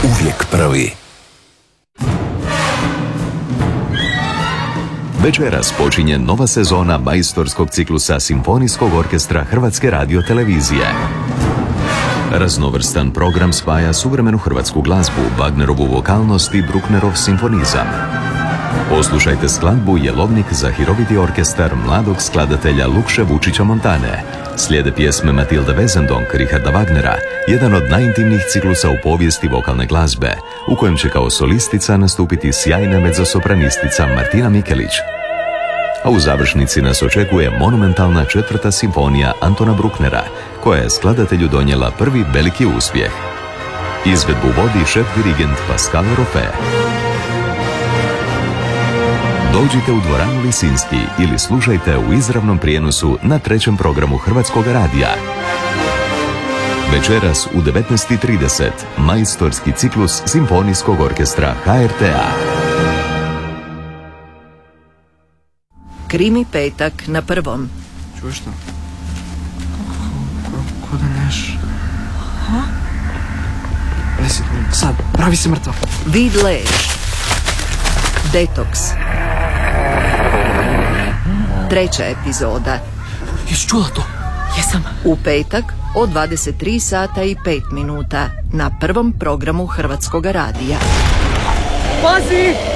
uvijek prvi. Večeras počinje nova sezona majstorskog ciklusa Simfonijskog orkestra Hrvatske radiotelevizije. Raznovrstan program spaja suvremenu hrvatsku glazbu, Wagnerovu vokalnost i Brucknerov simfonizam. Poslušajte skladbu Jelovnik za hiroviti orkestar mladog skladatelja Lukše Vučića Montane. Slijede pjesme Matilde Wesendonck, Richarda Wagnera, jedan od najintimnijih ciklusa u povijesti vokalne glazbe, u kojem će kao solistica nastupiti sjajna mezzosopranistica Martina Mikelić. A u završnici nas očekuje monumentalna 4. simfonija Antona Brucknera, koja je skladatelju donijela prvi veliki uspjeh. Izvedbu vodi šef dirigent Pascal Roffe. Dođite u dvoranu Lisinski ili slušajte u izravnom prijenosu na 3. programu Hrvatskog radija. Večeras u 19:30 majstorski ciklus Simfonijskog orkestra HRT-a. Krimi petak na prvom. Čuješ to? Ko da neš? Sad, pravi se mrtva. Vid lež. Detoks. 3. epizoda. Jesi čula to? Jesam. U petak od 23 sata i 5 minuta na prvom programu Hrvatskog radija. Pazi!